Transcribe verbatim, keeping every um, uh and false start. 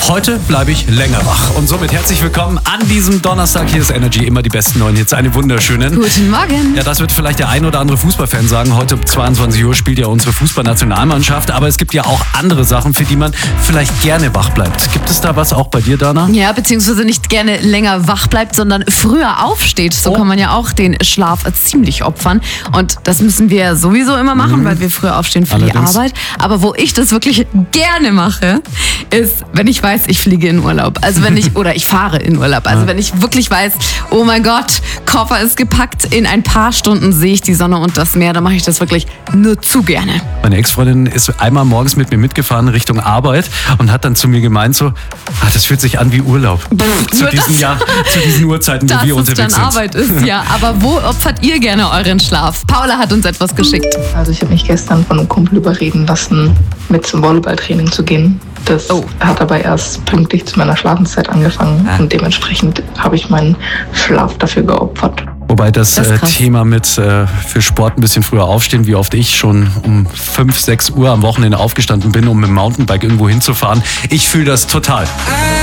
Heute bleibe ich länger wach. Und somit herzlich willkommen an diesem Donnerstag. Hier ist Energy, immer die besten neuen Hits. Eine wunderschönen. Guten Morgen. Ja, das wird vielleicht der ein oder andere Fußballfan sagen. Heute um zweiundzwanzig Uhr spielt ja unsere Fußballnationalmannschaft. Aber es gibt ja auch andere Sachen, für die man vielleicht gerne wach bleibt. Gibt es da was auch bei dir, Dana? Ja, beziehungsweise nicht gerne länger wach bleibt, sondern früher aufsteht. So Oh. kann man ja auch den Schlaf ziemlich opfern. Und das müssen wir sowieso immer machen, weil wir früher aufstehen für Allerdings. die Arbeit. Aber wo ich das wirklich gerne mache, ist, wenn ich weiß, ich fliege in Urlaub. Also wenn ich, oder ich fahre in Urlaub. Also wenn ich wirklich weiß, oh mein Gott, Koffer ist gepackt, in ein paar Stunden sehe ich die Sonne und das Meer, dann mache ich das wirklich nur zu gerne. Meine Ex-Freundin ist einmal morgens mit mir mitgefahren Richtung Arbeit und hat dann zu mir gemeint so, ah, das fühlt sich an wie Urlaub. zu, nur diesen das- Jahr, zu diesen Uhrzeiten, wo Dass wir es unterwegs dann sind. Arbeit ist, ja. Aber wo opfert ihr gerne euren Schlaf? Paula hat uns etwas geschickt. Also ich habe mich gestern von einem Kumpel überreden lassen, mit zum Volleyballtraining zu gehen. Das Oh. hat aber erst pünktlich zu meiner Schlafenszeit angefangen Ah. und dementsprechend habe ich meinen Schlaf dafür geopfert. Wobei das, Das ist äh, krass. Thema mit äh, für Sport ein bisschen früher aufstehen, wie oft ich schon um fünf, sechs Uhr am Wochenende aufgestanden bin, um mit dem Mountainbike irgendwo hinzufahren. Ich fühle das total.